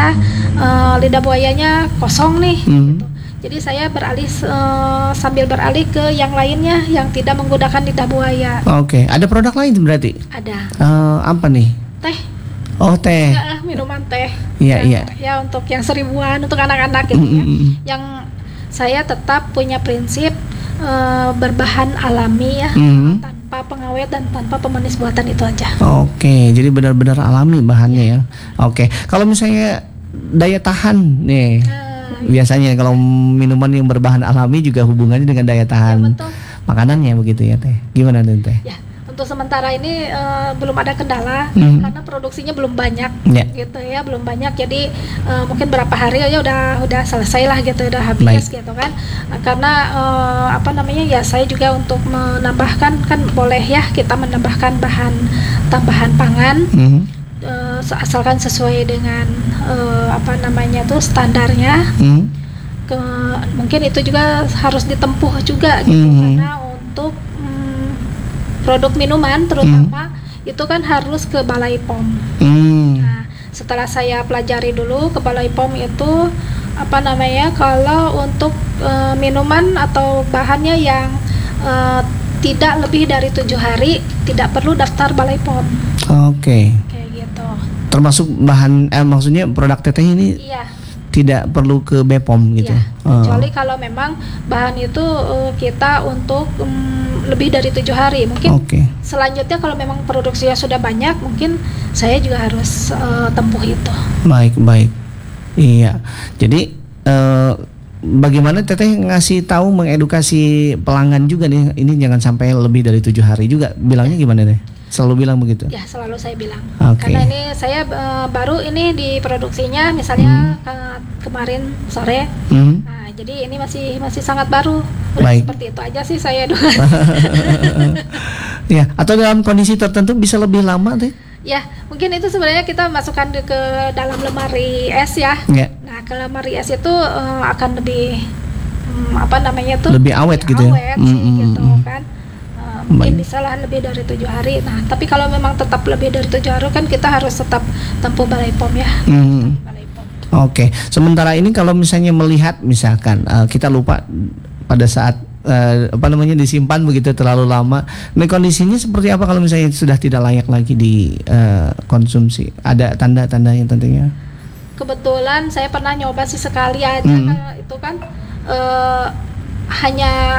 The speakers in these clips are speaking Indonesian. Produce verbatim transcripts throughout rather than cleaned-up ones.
saya uh, lidah buayanya kosong nih. Hmm. Gitu. Jadi saya beralih uh, sambil beralih ke yang lainnya yang tidak menggunakan lidah buaya. Oke, ada produk lain berarti? Ada. Uh, apa nih? Teh. Oh, teh. Ya, minuman teh. Iya, yang, iya. Ya untuk yang seribuan untuk anak-anak gitu ya. Mm-mm. Yang saya tetap punya prinsip uh, berbahan alami ya, Mm. tanpa pengawet dan tanpa pemanis buatan itu aja. Oke, jadi benar-benar alami bahannya ya. Oke, kalau misalnya daya tahan nih, Uh, biasanya kalau minuman yang berbahan alami juga hubungannya dengan daya ya tahan betul. makanannya begitu ya teh. Gimana nih teh? Ya, untuk sementara ini uh, belum ada kendala Hmm. karena produksinya belum banyak, Ya. gitu ya, belum banyak. Jadi uh, mungkin berapa hari aja udah udah selesai lah gitu, udah habis Baik. gitu kan. Uh, karena uh, apa namanya ya saya juga untuk menambahkan kan boleh ya kita menambahkan bahan tambahan pangan. Mhm. Uh, asalkan sesuai dengan uh, apa namanya tuh standarnya. Mhm. Ke, mungkin itu juga harus ditempuh juga gitu Mhm. karena untuk mm, produk minuman terutama itu kan harus ke Balai P O M. Hmm. Nah, setelah saya pelajari dulu ke Balai P O M itu apa namanya kalau untuk uh, minuman atau bahannya yang uh, tidak lebih dari tujuh hari tidak perlu daftar Balai P O M Oke. kayak gitu. Termasuk bahan eh maksudnya produk teteh ini Iya. tidak perlu ke B P O M gitu. Iya, Oh. kecuali kalau memang bahan itu uh, kita untuk um, lebih dari tujuh hari. Mungkin Oke. selanjutnya kalau memang produksinya sudah banyak, mungkin saya juga harus uh, tempuh itu. Baik, baik. Iya. Jadi eh, bagaimana teteh ngasih tahu mengedukasi pelanggan juga nih, ini jangan sampai lebih dari tujuh hari juga. Bilangnya gimana deh? Selalu bilang begitu. Ya, selalu saya bilang. Oke. Karena ini saya uh, baru ini di produksinya, misalnya uh, kemarin sore. Hmm. Nah, jadi ini masih masih sangat baru. Udah Baik. seperti itu aja sih saya doa. Ya, atau dalam kondisi tertentu bisa lebih lama teh? Ya, mungkin itu sebenarnya kita masukkan di- ke dalam lemari es ya. Ya. Nah, ke lemari es itu uh, akan lebih hmm, apa namanya tuh? Lebih awet gitu ya? Awet sih Mm, mm, gitu mm. kan. Uh, mungkin Baik. bisa lah lebih dari tujuh hari. Nah, tapi kalau memang tetap lebih dari tujuh hari kan kita harus tetap tempuh Balai P O M ya. Hmm. Balai P O M. Oke. Sementara ini kalau misalnya melihat misalkan eh, kita lupa pada saat eh, apa namanya disimpan begitu terlalu lama. Nah, kondisinya seperti apa kalau misalnya sudah tidak layak lagi dikonsumsi? Ada tanda-tandanya tentunya. Kebetulan saya pernah nyoba sih sekali aja Hmm. eh, itu kan eh, hanya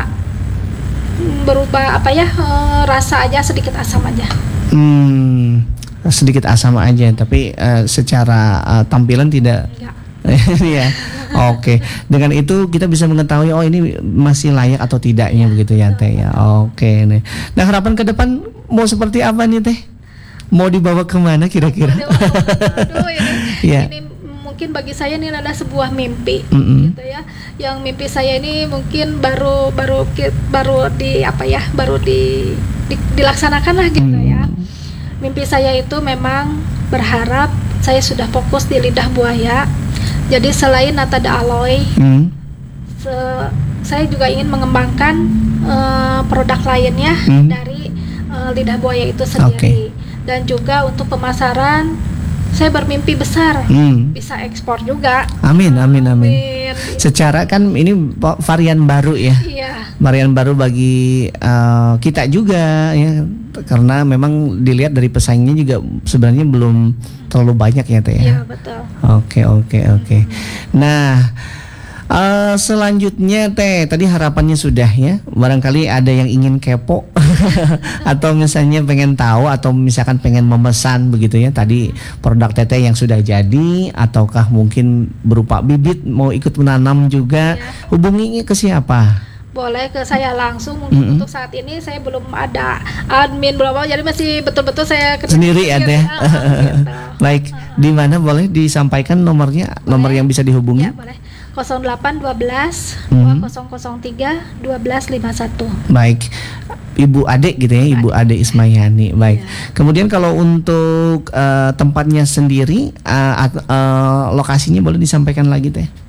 berubah apa ya eh, rasa aja sedikit asam aja. Hmm, sedikit asam aja, tapi eh, secara eh, tampilan tidak. Enggak. Ya, oke. Dengan itu kita bisa mengetahui oh ini masih layak atau tidaknya begitu ya teh ya. Oke nih. Nah harapan ke depan mau seperti apa nih teh? Mau dibawa kemana kira-kira? Aduh, aduh, ini, Iya. ini mungkin bagi saya ini adalah sebuah mimpi, Mm-mm. gitu ya. Yang mimpi saya ini mungkin baru baru ki- baru di apa ya, baru di, di- dilaksanakan lah gitu Hmm. ya. Mimpi saya itu memang berharap saya sudah fokus di lidah buaya. Jadi selain nata de aloe, Hmm. se- saya juga ingin mengembangkan eh, produk lainnya Hmm. dari eh, lidah buaya itu sendiri. Dan juga untuk pemasaran, saya bermimpi besar Hmm. bisa ekspor juga. Amin, amin, amin. Amin. Secara kan ini po- varian baru ya. Iya, Varian baru bagi eh, kita juga ya, karena memang dilihat dari pesaingnya juga sebenarnya belum terlalu banyak ya teh iya ya. betul. Oke oke oke. Nah eh, selanjutnya teh tadi harapannya sudah ya. Barangkali ada yang ingin kepo atau misalnya pengen tahu atau misalkan pengen memesan begitu ya. Tadi produk teteh yang sudah jadi ataukah mungkin berupa bibit mau ikut menanam juga. Iya. Hubungi ke siapa? Boleh ke saya langsung. Mungkin Mm-mm. untuk saat ini saya belum ada admin belum apa, jadi masih betul-betul saya kerja Sendiri ya teh. Ah, gitu. Baik, di mana boleh disampaikan nomornya, nomor Boleh. yang bisa dihubungi? Ya, boleh. nol delapan satu dua Mhm. dua nol nol tiga dua belas lima satu. Baik, Ibu Ade gitu ya, Ibu Ade Ismayani. Baik. Iya. Kemudian kalau untuk eh, tempatnya sendiri, eh, at- eh, lokasinya boleh disampaikan lagi teh?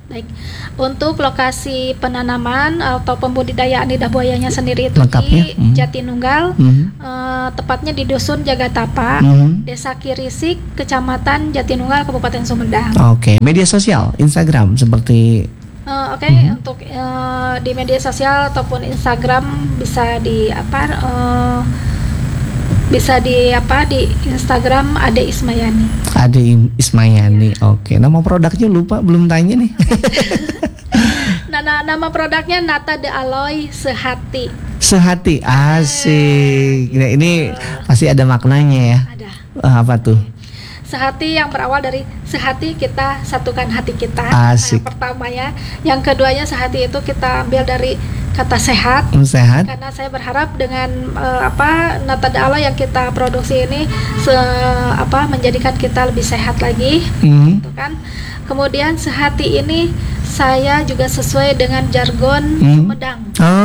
Baik, untuk lokasi penanaman atau pembudidayaan lidah buayanya sendiri itu Lengkapnya? di Hmm. Jatinunggal, Mhm. eh, tepatnya di Dusun Jagatapa, Mhm. Desa Kirisik, Kecamatan Jatinunggal, Kabupaten Sumedang. Oke, media sosial, Instagram seperti Eh, Oke, Mhm. untuk eh, di media sosial ataupun Instagram bisa di apa? eh, bisa di apa? Di Instagram Ade Ismayani. Ade Im- Ismayani. Oke, nama produknya lupa, belum tanya nih. Nah, na- nama produknya Nata de Aloy Sehati. Sehati, asik. Nah, ini pasti ada maknanya ya. Ada. Eh, Apa tuh? Sehati yang berawal dari sehati kita satukan hati kita. Asik. Yang pertama ya. Yang keduanya sehati itu kita ambil dari kata sehat. Hmm, Sehat. Karena saya berharap dengan eh, apa Nata de Aloy yang kita produksi ini se apa menjadikan kita lebih sehat lagi, Mhm. gitu kan. Kemudian sehati ini saya juga sesuai dengan jargon Hmm. Sumedang.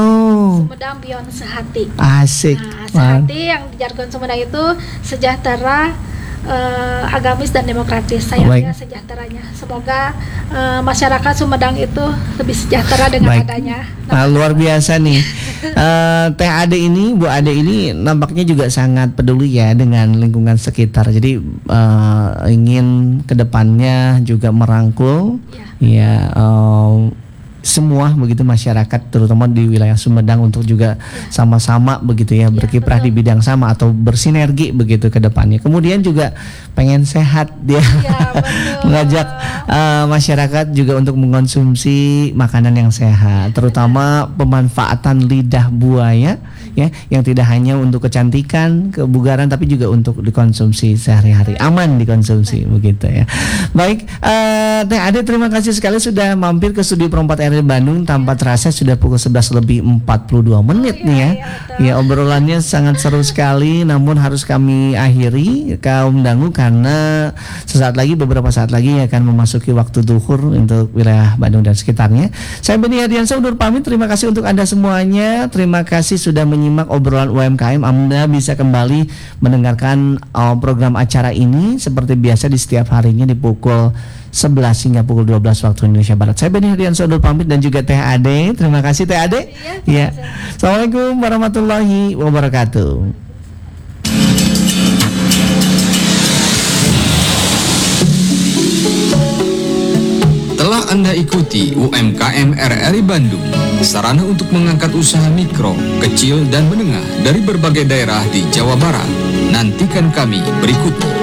Oh, Sumedang Beyond Sehati. asik. Nah, Wah. sehati yang di jargon Sumedang itu sejahtera, eh, agamis dan demokratis. Saya Baik. lihat sejahteranya. Semoga eh, masyarakat Sumedang itu lebih sejahtera dengan Baik. adanya. Nah, luar biasa nih. Eh, Teh Ade ini, Bu Ade ini nampaknya juga sangat peduli ya dengan lingkungan sekitar. Jadi eh, ingin kedepannya juga merangkul ya eh, semua begitu masyarakat terutama di wilayah Sumedang untuk juga sama-sama begitu ya berkiprah di bidang sama atau bersinergi begitu ke depannya. Kemudian juga pengen sehat dia. Ya, betul. Mengajak eh, masyarakat juga untuk mengkonsumsi makanan yang sehat, terutama pemanfaatan lidah buaya ya yang tidak hanya untuk kecantikan, kebugaran tapi juga untuk dikonsumsi sehari-hari, aman dikonsumsi begitu ya. Baik, eh, Teh Ade terima kasih sekali sudah mampir ke studio Perempat R R Bandung. Tanpa terasa sudah pukul sebelas lebih empat puluh dua menit nih ya. Ya obrolannya sangat seru sekali, namun harus kami akhiri kaum dangu karena sesaat lagi beberapa saat lagi akan memasuki waktu duhur untuk wilayah Bandung dan sekitarnya. Saya Beni Hadiansyah undur pamit. Terima kasih untuk Anda semuanya. Terima kasih sudah menyimak obrolan U M K M. Anda bisa kembali mendengarkan uh, program acara ini seperti biasa di setiap harinya di pukul sebelas hingga pukul dua belas waktu Indonesia Barat. Saya Beni Hadiansyah undur pamit dan juga Teh Ade. Terima kasih Teh Ade. Ya. Assalamualaikum warahmatullahi wabarakatuh. Telah Anda ikuti U M K M R R I Bandung, sarana untuk mengangkat usaha mikro, kecil, dan menengah dari berbagai daerah di Jawa Barat. Nantikan kami berikutnya.